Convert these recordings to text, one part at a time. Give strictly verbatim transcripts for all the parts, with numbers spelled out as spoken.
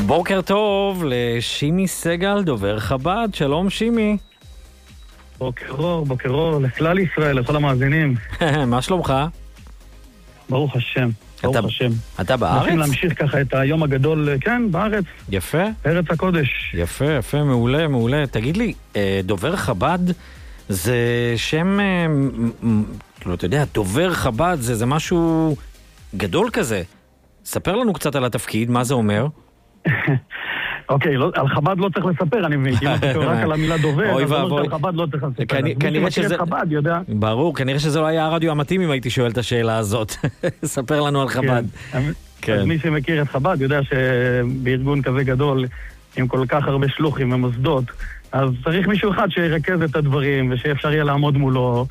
בוקר טוב לשימי סגל, דובר חב"ד. שלום שימי. בוקר אור, בוקר אור, לכלל ישראל, לכל המאזינים. מה שלומך? ברוך השם, ברוך אתה, השם. אתה בארץ? רוצים להמשיך ככה את היום הגדול, כן, בארץ. יפה. ארץ הקודש. יפה, יפה, מעולה, מעולה. תגיד לי, דובר חב"ד זה שם, לא אתה יודע, דובר חב"ד זה, זה משהו גדול כזה. ספר לנו קצת על התפקיד, מה זה אומר? אוקיי, לא, על חב"ד לא צריך לספר, אני מבין, כי אם אתה שואל רק על המילה דובר, אז אומר שעל חב"ד לא צריך לספר. כנראה שזה... חב"ד, יודע. ברור, כנראה שזה לא היה הרדיו המתאים אם הייתי שואל את השאלה הזאת. ספר לנו על חב"ד. אז מי שמכיר את חב"ד יודע שבארגון כזה גדול, עם כל כך הרבה שלוחים ומוסדות, אז צריך מישהו אחד שירכז את הדברים, ושאפשר יהיה לעמוד מולו,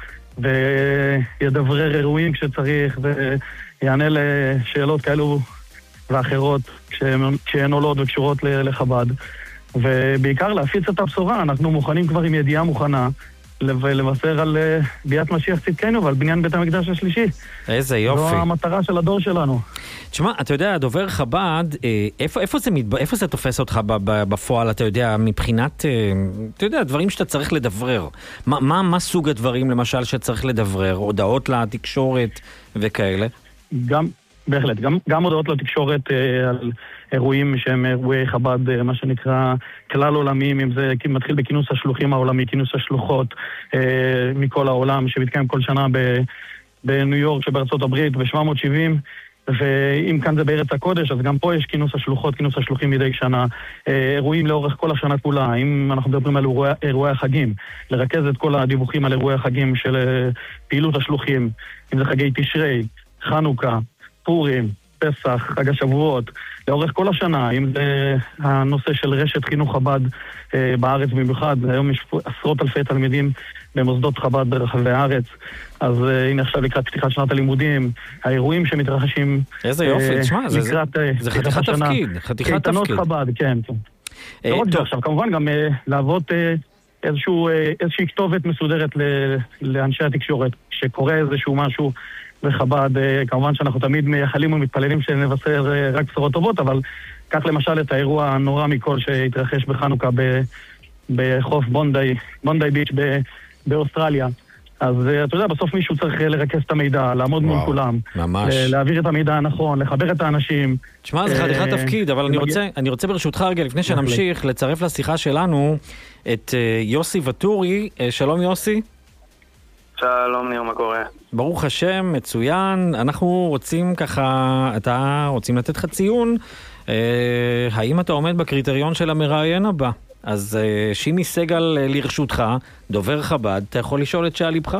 וידברר אירועים כשצריך, ויענה לשאלות כאלו ואחרות כשהן עולות וקשורות לחב"ד. ובעיקר להפיץ את הבשורה, אנחנו מוכנים כבר עם ידיעה מוכנה לבשר על ביאת משיח צדקנו ועל בניין בית המקדש השלישי. איזה יופי. זו המטרה של הדור שלנו. תשמע, אתה יודע, דובר חב"ד, איפה, איפה זה, איפה זה תופס אותך בפועל, אתה יודע, מבחינת, אתה יודע, דברים שאתה צריך לדברר. מה, מה, מה סוג הדברים, למשל, שצריך לדברר? הודעות לתקשורת וכאלה? גם... בהחלט, גם, גם הודעות לתקשורת אה, על אירועים שהם אירועי חב"ד, אה, מה שנקרא כלל עולמיים, אם זה מתחיל בכינוס השלוחים העולמי, כינוס השלוחות אה, מכל העולם, שמתקיים כל שנה ב, בניו יורק שבארצות הברית ב-שבע מאות שבעים, ואם כאן זה בארץ הקודש, אז גם פה יש כינוס השלוחות, כינוס השלוחים מדי שנה, אה, אירועים לאורך כל השנה כולה. אם אנחנו מדברים על אירועי, אירועי החגים, לרכז את כל הדיווחים על אירועי החגים של אה, פעילות השלוחים, אם זה חגי תשרי, חנוכה, פורים, פסח, חג השבועות, לאורך כל השנה, אם זה הנושא של רשת חינוך חב"ד אה, בארץ במיוחד, היום יש עשרות אלפי תלמידים במוסדות חב"ד ברחבי הארץ, אז אה, הנה עכשיו לקראת פתיחת שנת הלימודים, האירועים שמתרחשים... איזה יופי, אה, תשמע, זה, לקראת, זה, זה חתיכת תפקיד, חתיכת תפקיד. קייטנות חב"ד, כן. אה, לא טוב. עכשיו, כמובן גם אה, להוות אה, איזשהו, אה, איזושהי כתובת מסודרת ל, לאנשי התקשורת, שקורה איזשהו משהו... וחב"ד, כמובן שאנחנו תמיד מייחלים ומתפללים שנבשר רק בשורות טובות, אבל כך למשל את האירוע הנורא מכל שהתרחש בחנוכה בחוף בונדיי, בונדיי ביץ' באוסטרליה. אז אתה יודע, בסוף מישהו צריך לרכז את המידע, לעמוד מול כולם, להעביר את המידע הנכון, לחבר את האנשים. תשמע, זה חתיכת תפקיד, אבל אני רוצה, אני רוצה ברשותך רגע, לפני שנמשיך, לצרף לשיחה שלנו את יוסי וטורי. שלום יוסי. שלום ניר, מה קורה? ברוך השם, מצוין. אנחנו רוצים ככה, אתה רוצים לתת לך ציון, אה, האם אתה עומד בקריטריון של המראיין הבא? אז אה, שימי סגל אה, לרשותך, דובר חב"ד, אתה יכול לשאול את שעל ליבך?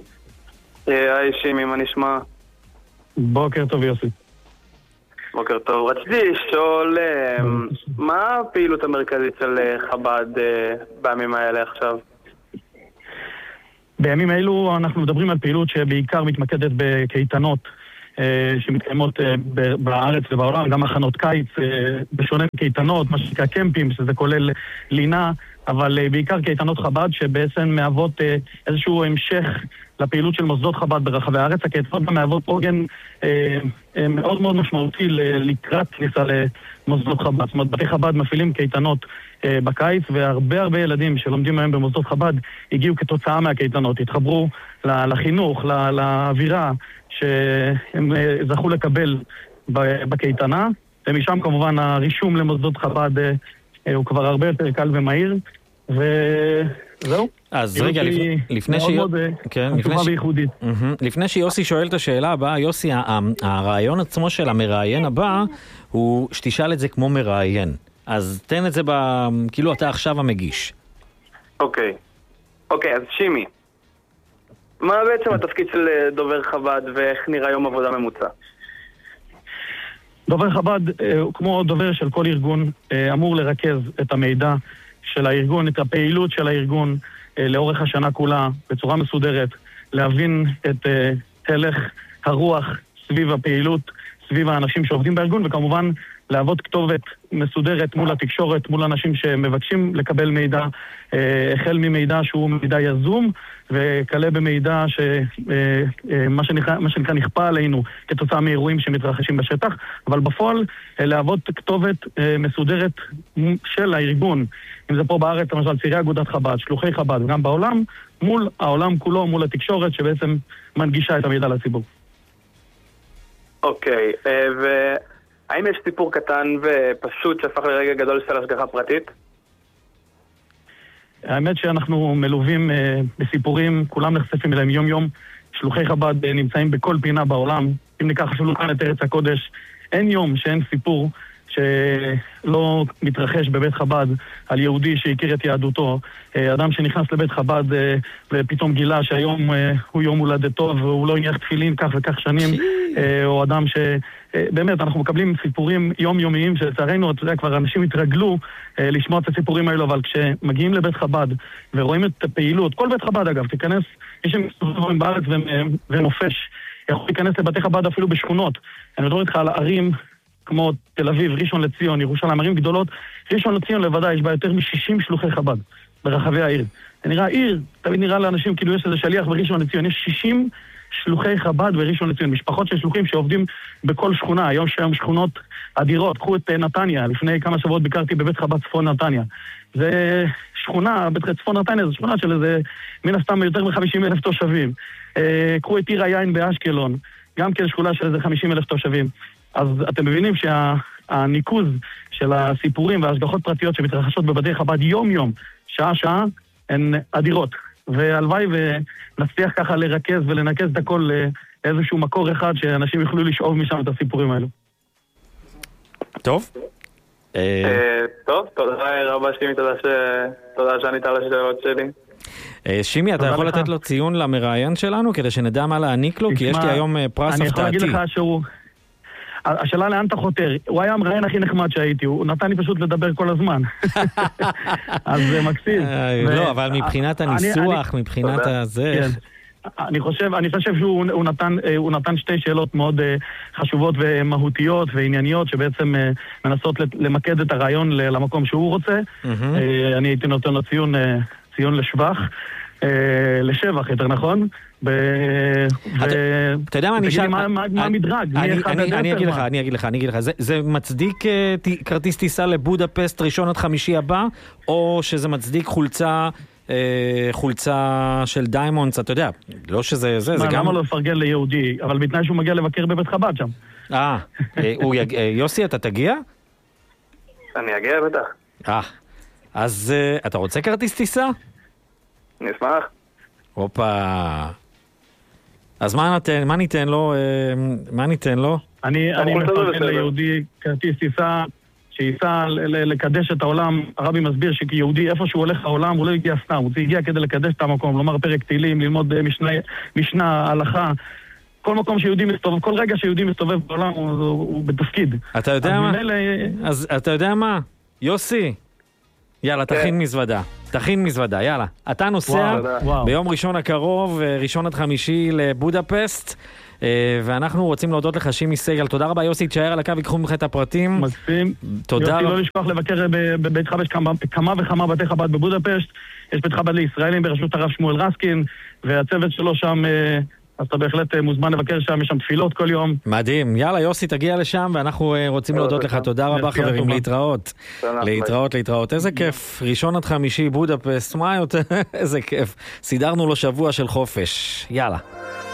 היי שימי, מה נשמע? בוקר טוב יוסי. בוקר טוב. רציתי לשאול, אה, מה הפעילות המרכזית של חב"ד אה, בימים האלה עכשיו? בימים האלו אנחנו מדברים על פעילות שבעיקר מתמקדת בקייטנות אה, שמתקיימות אה, בארץ ובעולם, גם מחנות קיץ, אה, בשונה מקייטנות, מה שנקרא קמפים, שזה כולל לינה, אבל אה, בעיקר קייטנות חב"ד שבעצם מהוות אה, איזשהו המשך לפעילות של מוסדות חב"ד ברחבי הארץ. הקייטנות מהוות עוגן אה, אה, מאוד מאוד משמעותי לקראת כניסה למוסדות חב"ד. זאת אומרת, בתי חב"ד מפעילים קייטנות אה, בקיץ, והרבה הרבה ילדים שלומדים היום במוסדות חב"ד הגיעו כתוצאה מהקייטנות, התחברו לחינוך, לאווירה שהם אה, זכו לקבל בקייטנה, ומשם כמובן הרישום למוסדות חב"ד אה, הוא כבר הרבה יותר קל ומהיר, וזהו. אז רגע, לפני ש... לפני שיוסי שואל את השאלה הבאה, יוסי, הרעיון עצמו של המראיין הבא הוא שתשאל את זה כמו מראיין. אז תן את זה כאילו אתה עכשיו המגיש. אוקיי. אוקיי, אז שימי, מה בעצם התפקיד של דובר חב"ד ואיך נראה יום עבודה ממוצע? דובר חב"ד, כמו דובר של כל ארגון, אמור לרכז את המידע של הארגון, את הפעילות של הארגון לאורך השנה כולה, בצורה מסודרת, להבין את הלך הרוח סביב הפעילות, סביב האנשים שעובדים בארגון, וכמובן להוות כתובת מסודרת מול התקשורת, מול אנשים שמבקשים לקבל מידע, החל ממידע שהוא מידע יזום, וכלה במידע שמה שנקרא, מה שנקרא נכפה עלינו כתוצאה מאירועים שמתרחשים בשטח, אבל בפועל להוות כתובת מסודרת של הארגון, אם זה פה בארץ, למשל צירי אגודת חב"ד, שלוחי חב"ד, גם בעולם, מול העולם כולו, מול התקשורת שבעצם מנגישה את המידע לציבור. אוקיי, והאם יש סיפור קטן ופשוט שהפך לרגע גדול של השגחה פרטית? האמת שאנחנו מלווים בסיפורים, כולם נחשפים אליהם יום יום, שלוחי חב"ד נמצאים בכל פינה בעולם, אם ניקח אפילו כאן את ארץ הקודש, אין יום שאין סיפור שלא מתרחש בבית חב"ד על יהודי שהכיר את יהדותו, אדם שנכנס לבית חב"ד ופתאום גילה שהיום הוא יום הולדתו והוא לא הניח תפילין כך וכך שנים, או אדם שבאמת אנחנו מקבלים סיפורים יומיומיים שלצערנו, אתה יודע, כבר אנשים התרגלו לשמוע את הסיפורים האלו, אבל כשמגיעים לבית חב"ד ורואים את הפעילות, כל בית חב"ד אגב, תיכנס, מי שמסתובבים בארץ ונופש, יכול להיכנס לבתי חב"ד אפילו בשכונות, אני מדבר איתך על ערים כמו תל אביב, ראשון לציון, ירושלים, ערים גדולות, ראשון לציון לבדה יש בה יותר מ-שישים שלוחי חב"ד ברחבי העיר. זה נראה עיר, תמיד נראה לאנשים כאילו יש איזה שליח בראשון לציון, יש שישים שלוחי חב"ד בראשון לציון, משפחות של שלוחים שעובדים בכל שכונה, היום שהיום שכונות אדירות, קחו את נתניה, לפני כמה שבועות ביקרתי בבית חב"ד צפון נתניה. זה שכונה, בית צפון נתניה, זו שכונה של איזה, מן הסתם יותר מ-חמישים אלף תושבים. קחו את עיר היין באשקלון, גם כן שכונה של איזה חמישים אלף תושבים. אז אתם מבינים שהניקוז של הסיפורים וההשגחות פרטיות שמתרחשות בבתי חב"ד יום-יום, שעה-שעה, הן אדירות. והלוואי ונצליח ככה לרכז ולנקז את הכל לאיזשהו מקור אחד שאנשים יוכלו לשאוב משם את הסיפורים האלו. טוב. טוב, תודה רבה שימי, תודה שענית על השאלות שלי. שימי, אתה יכול לתת לו ציון למראיין שלנו כדי שנדע מה להעניק לו? כי יש לי היום פרס הפתעתי. אני יכול להגיד לך שהוא... השאלה לאן אתה חותר, הוא היה המראיין הכי נחמד שהייתי, הוא נתן לי פשוט לדבר כל הזמן. אז זה מקסים. לא, אבל מבחינת הניסוח, מבחינת הזה... אני חושב, אני חושב שהוא נתן, הוא נתן שתי שאלות מאוד חשובות ומהותיות וענייניות, שבעצם מנסות למקד את הרעיון למקום שהוא רוצה. אני הייתי נותן לו ציון, ציון לשבח. לשבח, יותר נכון. אתה יודע מה, אני אשאל... מה המדרג? אני אגיד לך, אני אגיד לך, אני אגיד לך. זה מצדיק כרטיס טיסה לבודפסט ראשון עד חמישי הבא, או שזה מצדיק חולצה... חולצה של דיימונדס, אתה יודע, לא שזה זה, זה גם... למה לא לפרגן ליהודי, אבל בתנאי שהוא מגיע לבקר בבית חב"ד שם. אה, יוסי, אתה תגיע? אני אגיע בטח. אה, אז אתה רוצה כרטיס טיסה? נשמח. הופה. אז מה ניתן, מה ניתן לו? מה ניתן לו? אני מפרגן ליהודי כרטיס טיסה שייסע לקדש את העולם. הרבי מסביר שיהודי איפה שהוא הולך לעולם הוא לא הגיע סתם, הוא הגיע כדי לקדש את המקום, לומר פרק תהילים, ללמוד משנה, משנה, הלכה. כל מקום שיהודי מסתובב, כל רגע שיהודי מסתובב בעולם הוא, הוא, הוא בתפקיד. אתה יודע מה? אז אתה יודע מה? יוסי, יאללה, תכין מזוודה. תכין מזוודה, יאללה. אתה נוסע ביום ראשון הקרוב, ראשון עד חמישי לבודפסט, ואנחנו רוצים להודות לך, שימי סגל. תודה רבה, יוסי, תשאר על הקו, יקחו ממך את הפרטים. מקסים. תודה. יוסי, לא לשכוח לבקר בבית חב"ד, כמה וכמה בתי חב"ד בבודפשט. יש בית חב"ד לישראלים בראשות הרב שמואל רסקין, והצוות שלו שם... אז אתה בהחלט מוזמן לבקר שם, יש שם תפילות כל יום. מדהים. יאללה, יוסי, תגיע לשם, ואנחנו רוצים להודות לך. תודה רבה, חברים, להתראות. להתראות, להתראות. איזה כיף. ראשון עד חמישי, בודפסט, מה יותר? איזה כיף. סידרנו לו שבוע של חופש. יאללה.